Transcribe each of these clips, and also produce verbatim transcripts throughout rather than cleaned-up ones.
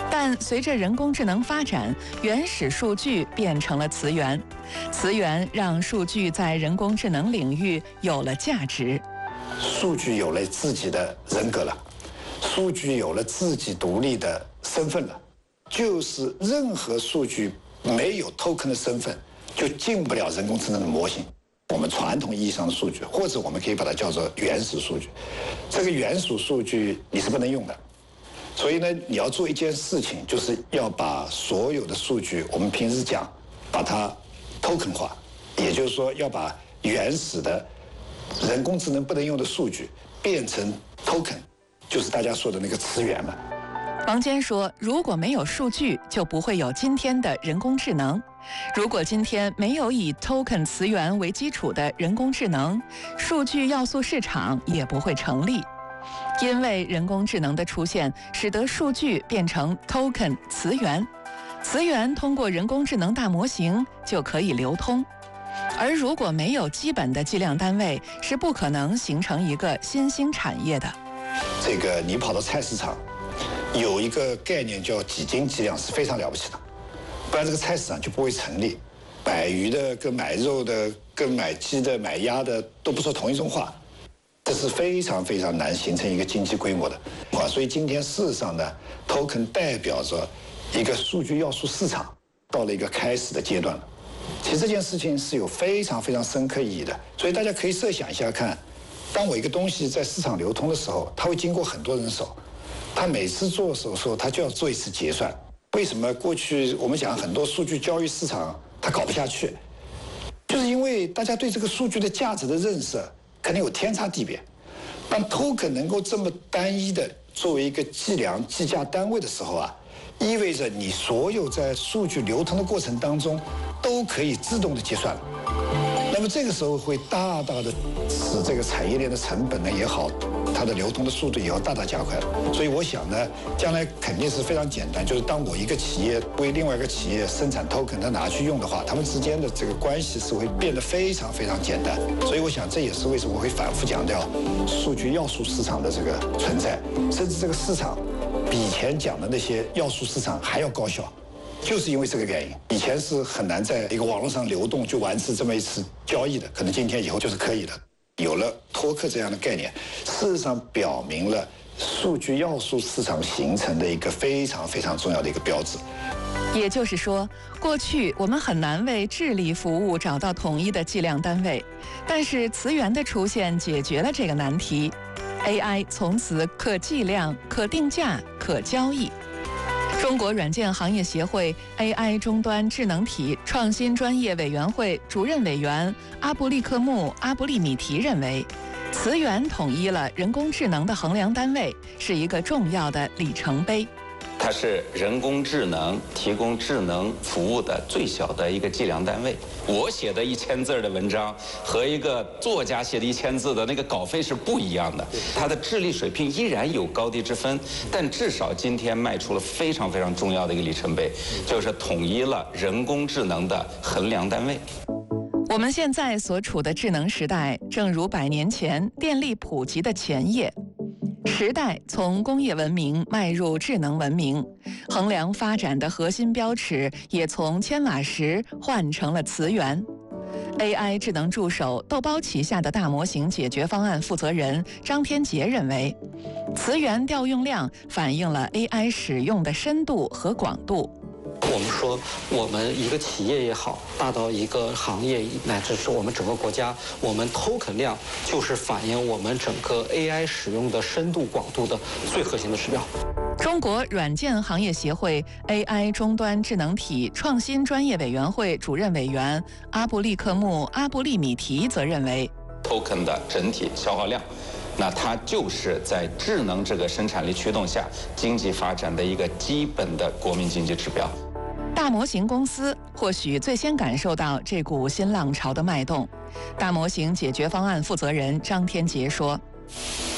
但随着人工智能发展，原始数据变成了词源，词源让数据在人工智能领域有了价值。 数据有了自己的人格了，数据有了自己独立的身份了。就是任何数据没有 token 的身份，就进不了人工智能的模型。我们传统意义上的数据，或者我们可以把它叫做原始数据。这个原始数据你是不能用的。所以呢，你要做一件事情，就是要把所有的数据，我们平时讲，把它 token 化，也就是说要把原始的人工智能不能用的数据变成 token， 就是大家说的那个词源了。 王坚说，如果没有数据，就不会有今天的人工智能。如果今天没有以 token 词源为基础的人工智能，数据要素市场也不会成立。因为人工智能的出现，使得数据变成 token 词源，词源通过人工智能大模型就可以流通。而如果没有基本的计量单位，是不可能形成一个新兴产业的。 这个你跑到菜市场，有一个概念叫几斤几两是非常了不起的，不然这个菜市场就不会成立。买鱼的跟买肉的跟买鸡的买鸭的都不说同一种话，这是非常非常难形成一个经济规模的啊。所以今天事实上呢 ，token 代表着一个数据要素市场到了一个开始的阶段了。其实这件事情是有非常非常深刻意义的，所以大家可以设想一下看，当我一个东西在市场流通的时候，它会经过很多人手。他每次做手术，他就要做一次结算。为什么过去我们讲很多数据交易市场它搞不下去？就是因为大家对这个数据的价值的认识肯定有天差地别。当 token 能够这么单一的作为一个计量计价单位的时候啊，意味着你所有在数据流通的过程当中都可以自动的结算了。那么这个时候会大大的使这个产业链的成本呢也好，它的流通的速度也要大大加快了。所以我想呢，将来肯定是非常简单，就是当我一个企业为另外一个企业生产 token， 它拿去用的话，他们之间的这个关系是会变得非常非常简单。所以我想这也是为什么我会反复强调数据要素市场的这个存在，甚至这个市场比以前讲的那些要素市场还要高效。就是因为这个原因，以前是很难在一个网络上流动就完成这么一次交易的，可能今天以后就是可以的。有了托克这样的概念，事实上表明了数据要素市场形成的一个非常非常重要的一个标志。 也就是说，过去我们很难为智力服务找到统一的计量单位，但是词源的出现解决了这个难题。A I 从此可计量、可定价、可交易。中国软件行业协会 A I 终端智能体创新专业委员会主任委员阿布利克木·阿布利米提认为，词源统一了人工智能的衡量单位，是一个重要的里程碑。 它是人工智能提供智能服务的最小的一个计量单位。我写的一千字的文章和一个作家写的一千字的那个稿费是不一样的，它的智力水平依然有高低之分，但至少今天迈出了非常非常重要的一个里程碑，就是统一了人工智能的衡量单位。 我们现在所处的智能时代，正如百年前电力普及的前夜。时代从工业文明迈入智能文明，衡量发展的核心标尺也从千瓦时换成了词源。A I 智能助手豆包旗下的大模型解决方案负责人张天杰认为，词源调用量反映了 A I 使用的深度和广度。 我们说，我们一个企业也好，大到一个行业，乃至是我们整个国家，我们 token 量就是反映我们整个 A I 使用的深度广度的最核心的指标。 中国软件行业协会 A I 终端智能体创新专业委员会主任委员阿布利克木·阿布利米提则认为 ，token 的整体消耗量，那它就是在智能这个生产力驱动下经济发展的一个基本的国民经济指标。 大模型公司或许最先感受到这股新浪潮的脉动。大模型解决方案负责人张天杰说：“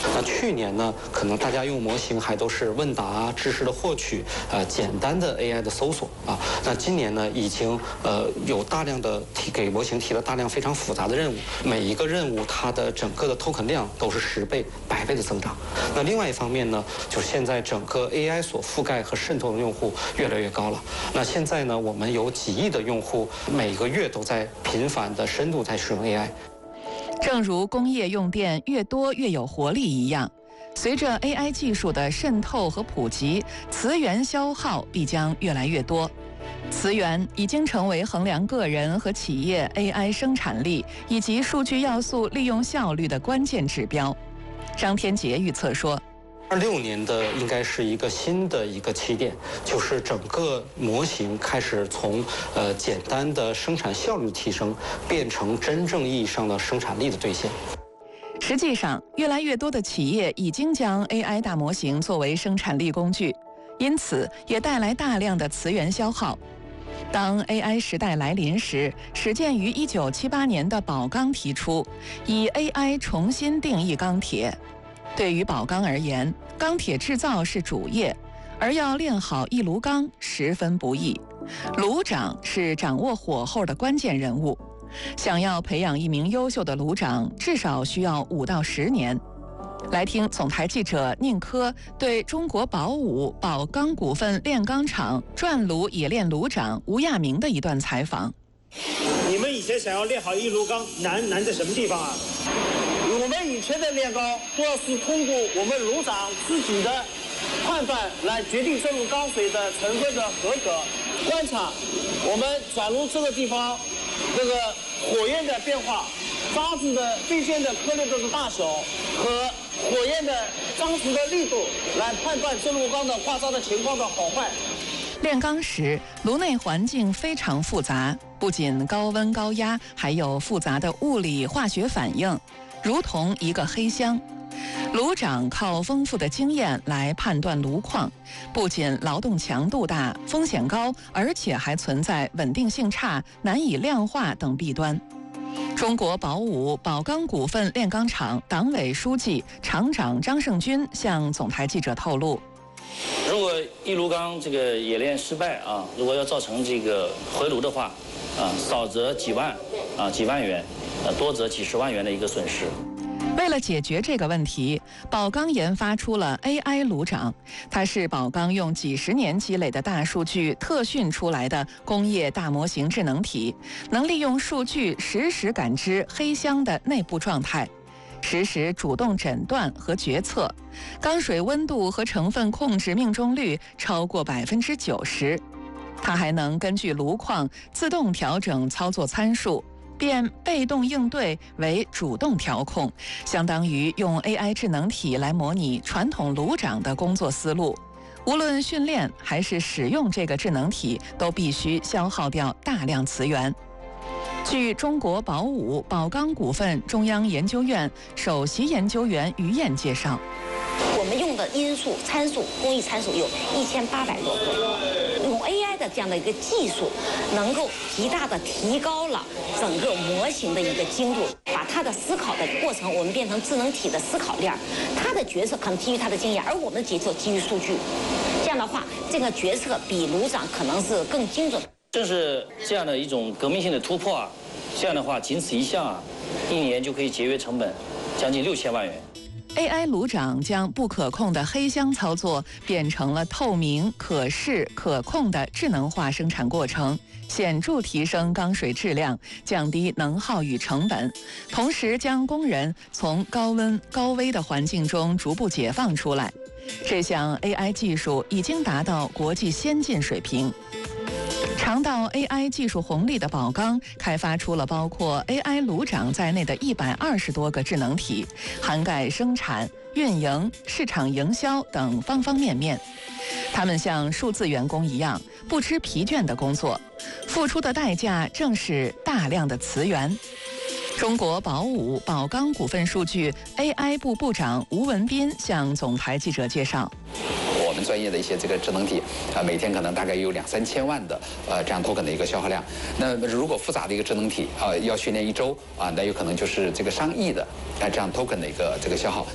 那去年呢，可能大家用模型还都是问答啊、知识的获取，呃，简单的 A I 的搜索啊。那今年呢，已经呃有大量的提给模型提了大量非常复杂的任务，每一个任务它的整个的 token 量都是十倍、百倍的增长。那另外一方面呢，就是现在整个 A I 所覆盖和渗透的用户越来越高了。那现在呢，我们有几亿的用户，每个月都在频繁的深度在使用 A I。 正如工业用电越多越有活力一样，随着 A I 技术的渗透和普及，磁源消耗必将越来越多。磁源已经成为衡量个人和企业 A I 生产力以及数据要素利用效率的关键指标。张天杰预测说， 二六年的应该是一个新的一个起点，就是整个模型开始从呃简单的生产效率提升，变成真正意义上的生产力的兑现。 实际上，越来越多的企业已经将 A I 大模型作为生产力工具，因此也带来大量的磁源消耗。当 A I 时代来临时，始建于一九七八年的宝钢提出，以 A I 重新定义钢铁。对于宝钢而言，钢铁制造是主业，而要炼好一炉钢十分不易。炉长是掌握火候的关键人物，想要培养一名优秀的炉长，至少需要五到十年。来听总台记者宁珂对中国宝武宝钢股份炼钢厂转炉冶炼炉长吴亚明的一段采访。 你们以前想要炼好一炉钢，难难在什么地方啊？ 我们以前的炼钢主要是通过我们炉长自己的判断来决定这炉钢水的成分的合格。观察我们转炉这个地方，这个火焰的变化、渣子的兑现的颗粒的大小和火焰的张弛的力度，来判断这炉钢的化渣的情况的好坏。 炼钢时，炉内环境非常复杂，不仅高温高压，还有复杂的物理化学反应，如同一个黑箱。炉长靠丰富的经验来判断炉况，不仅劳动强度大、风险高，而且还存在稳定性差、难以量化等弊端。中国宝武宝钢股份炼钢厂党委书记、厂长张胜军向总台记者透露， 如果一炉钢这个冶炼失败啊，如果要造成这个回炉的话，啊，少则几万啊几万元，呃，多则几十万元的一个损失。 为了解决这个问题，宝钢研发出了 A I 炉长，它是宝钢用几十年积累的大数据特训出来的工业大模型智能体，能利用数据实时感知黑箱的内部状态，实时主动诊断和决策，钢水温度和成分控制命中率超过百分之九十。它还能根据炉况自动调整操作参数，变被动应对为主动调控，相当于用 A I 智能体来模拟传统炉长的工作思路。无论训练还是使用这个智能体，都必须消耗掉大量磁源。据中国宝武宝钢股份中央研究院首席研究员于燕介绍， 我们用的因素参数工艺参数有一千八百多个，用 A I 的这样的一个技术，能够极大的提高了整个模型的一个精度，把它的思考的过程我们变成智能体的思考链，它的决策可能基于它的经验，而我们的决策基于数据。这样的话，这个决策比炉长可能是更精准。 正是这样的一种革命性的突破啊，这样的话仅此一项啊，一年就可以节约成本将近六千万元。 A I 炉长将不可控的黑箱操作变成了透明、可视、可控的智能化生产过程，显著提升钢水质量，降低能耗与成本，同时将工人从高温高危的环境中逐步解放出来。这项 A I 技术已经达到国际先进水平。尝到 A I 技术红利的宝钢开发出了包括 A I 炉长在内的一百二十多个智能体，涵盖生产、运营、市场营销等方方面面。他们像数字员工一样，不知疲倦地工作，付出的代价正是大量的磁源。中国宝武宝钢股份数据 A I 部部长吴文斌向总台记者介绍， 我们专业的一些这个智能体啊，每天可能大概有两三千万的呃这样 token 的一个消耗量。那如果复杂的一个智能体啊，要训练一周啊，那有可能就是这个上亿的啊这样 token 的一个这个消耗。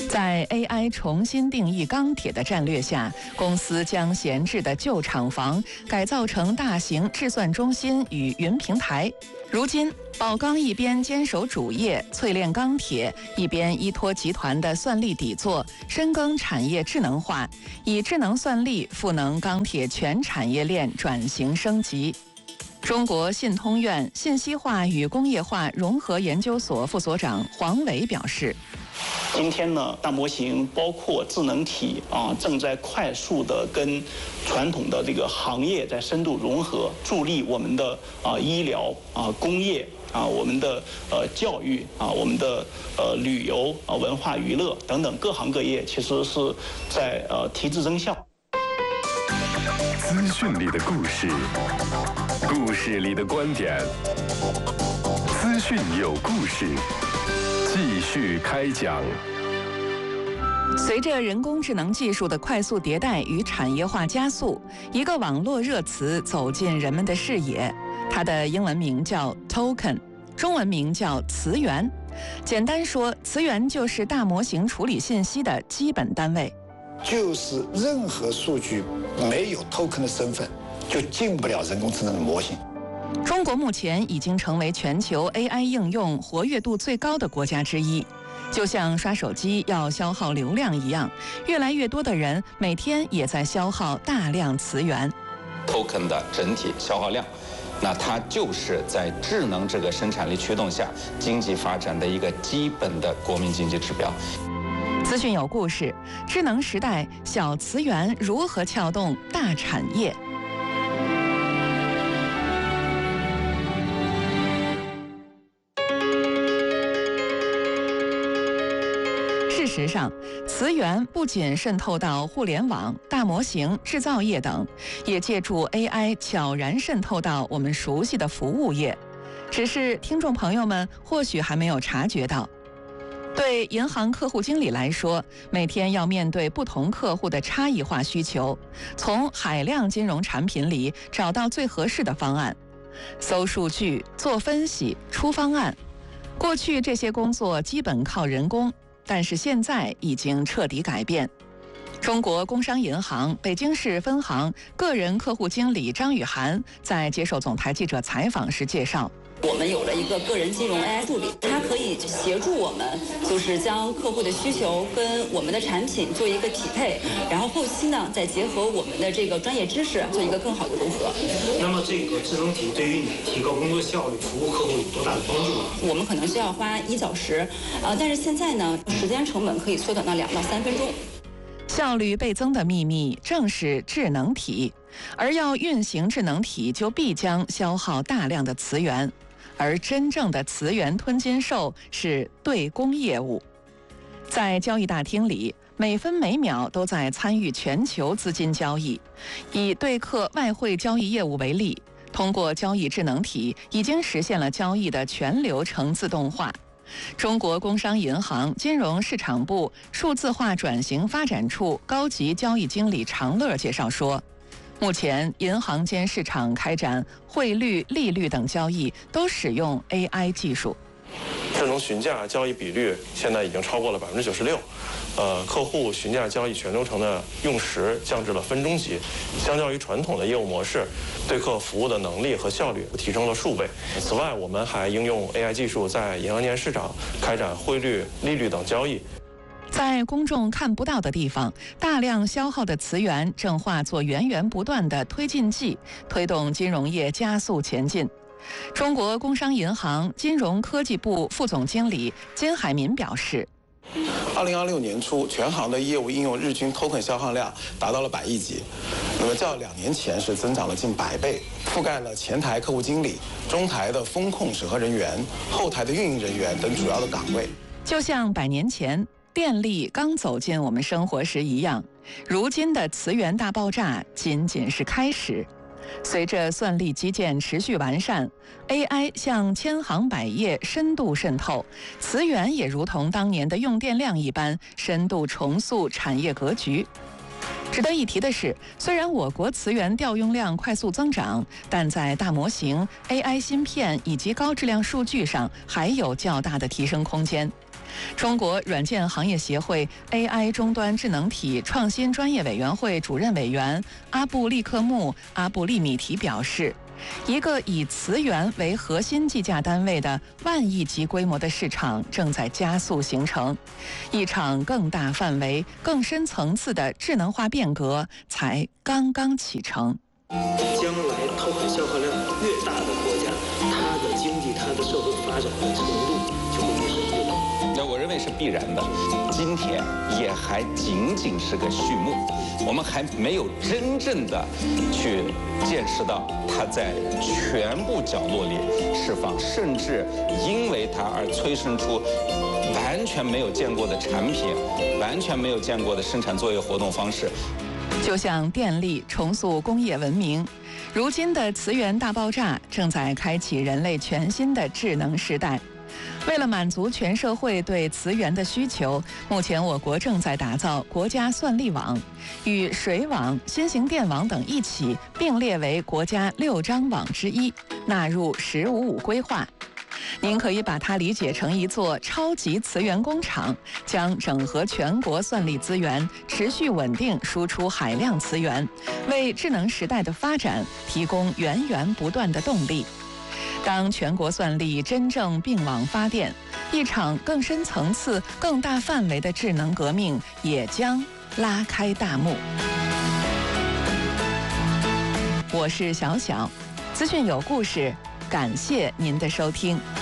在 A I 重新定义钢铁的战略下，公司将闲置的旧厂房改造成大型制算中心与云平台。如今，宝钢一边坚守主业淬炼钢铁，一边依托集团的算力底座，深耕产业智能化，以智能算力赋能钢铁全产业链转型升级。中国信通院信息化与工业化融合研究所副所长黄伟表示， 今天呢，大模型包括智能体啊，正在快速的跟传统的这个行业在深度融合，助力我们的啊医疗啊工业啊我们的呃教育啊我们的呃旅游啊文化娱乐等等各行各业，其实是在呃提质增效。 资讯里的故事，故事里的观点，资讯有故事。继续开讲。 随着人工智能技术的快速迭代与产业化加速，一个网络热词走进人们的视野。它的英文名叫 token， 中文名叫词源。简单说，词源就是大模型处理信息的基本单位。 就是任何数据没有 token 的身份，就进不了人工智能的模型。 中国目前已经成为全球 A I 应用活跃度最高的国家之一，就像刷手机要消耗流量一样，越来越多的人每天也在消耗大量词源。 token 的整体消耗量，那它就是在智能这个生产力驱动下经济发展的一个基本的国民经济指标。 资讯有故事，智能时代小词源如何撬动大产业？事实上，词源不仅渗透到互联网、大模型、制造业等，也借助 A I 悄然渗透到我们熟悉的服务业。只是听众朋友们或许还没有察觉到。对银行客户经理来说，每天要面对不同客户的差异化需求，从海量金融产品里找到最合适的方案，搜数据、做分析、出方案。过去这些工作基本靠人工，但是现在已经彻底改变。中国工商银行北京市分行个人客户经理张雨涵在接受总台记者采访时介绍， 我们有了一个个人金融 A I 助理，它可以协助我们，就是将客户的需求跟我们的产品做一个匹配，然后后期呢再结合我们的这个专业知识做一个更好的融合。 那么这个智能体对于你提高工作效率、服务客户有多大的帮助？ 我们可能需要花一小时，呃，但是现在呢，时间成本可以缩短到两到三分钟。 效率倍增的秘密正是智能体，而要运行智能体，就必将消耗大量的词源。而真正的词源吞金兽是对公业务。在交易大厅里，每分每秒都在参与全球资金交易。以对客外汇交易业务为例，通过交易智能体，已经实现了交易的全流程自动化。中国工商银行金融市场部数字化转型发展处高级交易经理常乐介绍说，目前银行间市场开展汇率、利率等交易都使用 A I 技术。 智能询价交易比率现在已经超过了百分之九十六，呃，客户询价交易全流程的用时降至了分钟级，相较于传统的业务模式，对客服务的能力和效率提升了数倍。此外，我们还应用 A I 技术在银行间市场开展汇率、利率等交易。 在公众看不到的地方，大量消耗的词源正化作源源不断的推进剂，推动金融业加速前进。中国工商银行金融科技部副总经理金海民表示， 二零二六年初，全行的业务应用日均 token 消耗量达到了百亿级，那么较两年前是增长了近百倍，覆盖了前台客户经理、中台的风控审核人员、后台的运营人员等主要的岗位。 就像百年前电力刚走进我们生活时一样，如今的词源大爆炸仅仅是开始。随着算力基建持续完善， A I 向千行百业深度渗透，词源也如同当年的用电量一般，深度重塑产业格局。值得一提的是，虽然我国词源调用量快速增长，但在大模型、A I 芯片以及高质量数据上还有较大的提升空间。 中国软件行业协会 A I 终端智能体创新专业委员会主任委员阿布利克木·阿布利米提表示，一个以词源为核心计价单位的万亿级规模的市场正在加速形成，一场更大范围、更深层次的智能化变革才刚刚启程。 将来token消耗量越大的国家，它的经济、它的社会发展的程度就会越高。 那我认为是必然的。今天也还仅仅是个序幕，我们还没有真正的去见识到它在全部角落里释放，甚至因为它而催生出完全没有见过的产品，完全没有见过的生产作业活动方式。 就像电力重塑工业文明，如今的词源大爆炸正在开启人类全新的智能时代。为了满足全社会对词源的需求，目前我国正在打造国家算力网，与水网、新型电网等一起并列为国家六张网之一，纳入“十五五”规划。您可以把它理解成一座超级词源工厂，将整合全国算力资源，持续稳定输出海量词源，为智能时代的发展提供源源不断的动力。当全国算力真正并网发电，一场更深层次、更大范围的智能革命也将拉开大幕。我是小小，资讯有故事，感谢您的收听。